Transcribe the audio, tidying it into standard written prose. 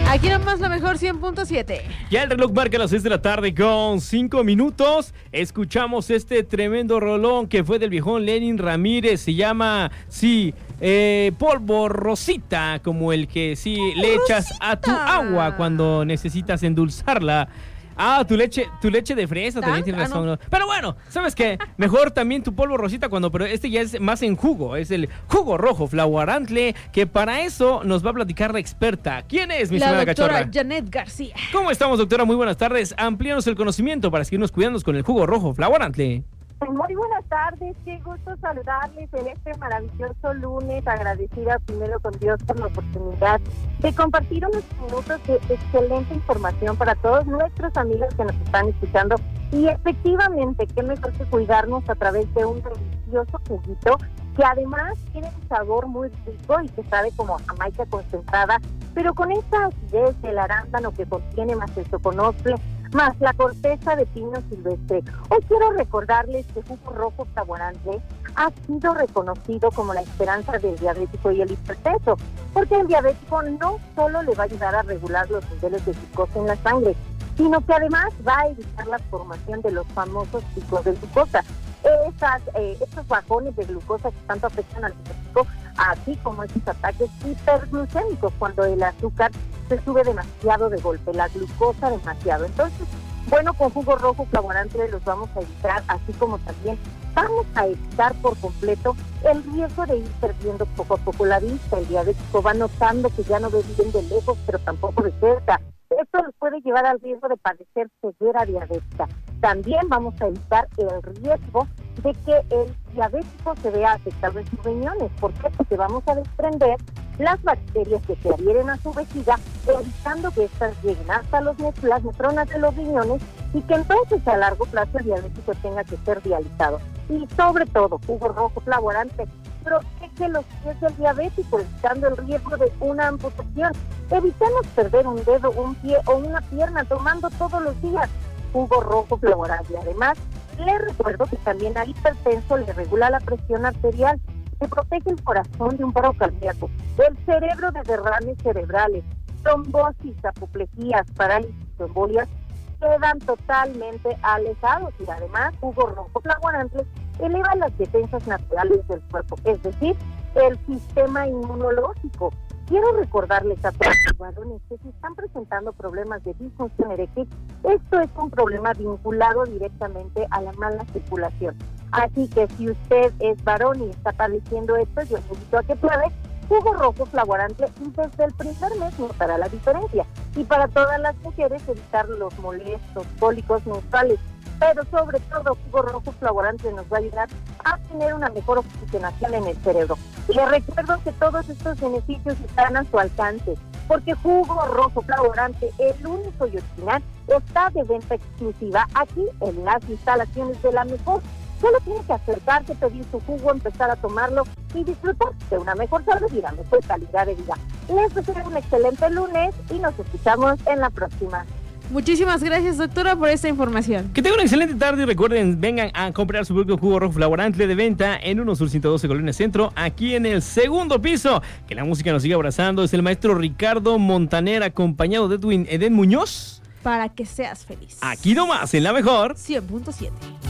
Aquí nomás la mejor 100.7. Ya el reloj marca las 6 de la tarde con 5 minutos. Escuchamos este tremendo rolón que fue del viejón Lenin Ramírez. Se llama, polvo rosita, como el que le echas a tu agua cuando necesitas endulzarla. Tu leche de fresa también tiene razón. No. Pero bueno, ¿sabes qué? Mejor también tu polvo rosita pero este ya es más en jugo. Es el jugo rojo Flauarantle, que para eso nos va a platicar la experta. ¿Quién es, mi señora Cachorra? La doctora Janet García. ¿Cómo estamos, doctora? Muy buenas tardes. Amplíanos el conocimiento para seguirnos cuidando con el jugo rojo Flauarantle. Muy buenas tardes, qué gusto saludarles en este maravilloso lunes, agradecida primero con Dios por la oportunidad de compartir unos minutos de excelente información para todos nuestros amigos que nos están escuchando. Y efectivamente, qué mejor que cuidarnos a través de un delicioso juguito que además tiene un sabor muy rico y que sabe como a jamaica concentrada, pero con esa acidez del arándano que contiene más el choconostle, más la corteza de pino silvestre. Hoy quiero recordarles que jugo rojo Flauarantle ha sido reconocido como la esperanza del diabético y el hipertenso, porque el diabético no solo le va a ayudar a regular los niveles de glucosa en la sangre, sino que además va a evitar la formación de los famosos picos de glucosa. Estos bajones de glucosa que tanto afectan al diabético, así como esos ataques hiperglucémicos cuando el azúcar se sube demasiado de golpe, la glucosa demasiado. Entonces, bueno, con jugo rojo Flauarantle los vamos a evitar, así como también vamos a evitar por completo el riesgo de ir perdiendo poco a poco la vista. El diabético va notando que ya no ve bien de lejos, pero tampoco de cerca. Esto nos puede llevar al riesgo de padecer ceguera diabética. También vamos a evitar el riesgo de que el diabético se vea afectado en sus riñones. ¿Por qué? Porque vamos a desprender las bacterias que se adhieren a su vejiga, evitando que estas lleguen hasta las nefronas de los riñones y que entonces a largo plazo el diabético tenga que ser dializado. Y sobre todo, jugo rojo Flauarantle protege los pies del diabético, evitando el riesgo de una amputación. Evitamos perder un dedo, un pie o una pierna tomando todos los días jugo rojo Flauarantle. Además, les recuerdo que también al hipertenso le regula la presión arterial, que protege el corazón de un paro cardíaco, el cerebro de derrames cerebrales, trombosis, apoplejías, parálisis, embolias, quedan totalmente alejados. Y además, jugo rojo Flauarantle eleva las defensas naturales del cuerpo, es decir, el sistema inmunológico. Quiero recordarles a todos los varones que si están presentando problemas de disfunción eréctil, esto es un problema vinculado directamente a la mala circulación. Así que si usted es varón y está padeciendo esto, yo le invito a que pruebe jugo rojo Flauarantle y desde el primer mes notará la diferencia. Y para todas las mujeres, evitar los molestos cólicos menstruales. Pero sobre todo, jugo rojo Flauarantle nos va a ayudar a tener una mejor oxigenación en el cerebro. Les recuerdo que todos estos beneficios están a su alcance, porque jugo rojo Flauarantle, el único y original, está de venta exclusiva aquí en las instalaciones de La Mejor. Solo tiene que acercarse, pedir su jugo, empezar a tomarlo y disfrutar de una mejor salud y una mejor calidad de vida. Les deseo un excelente lunes y nos escuchamos en la próxima. Muchísimas gracias, doctora, por esta información. Que tengan una excelente tarde y recuerden, vengan a comprar su propio jugo rojo Flauarantle de venta en 1 Sur 112 Colonia Centro, aquí en el segundo piso. Que la música nos siga abrazando. Es el maestro Ricardo Montaner, acompañado de Edwin Eden Muñoz. Para que seas feliz. Aquí nomás, en La Mejor 100.7.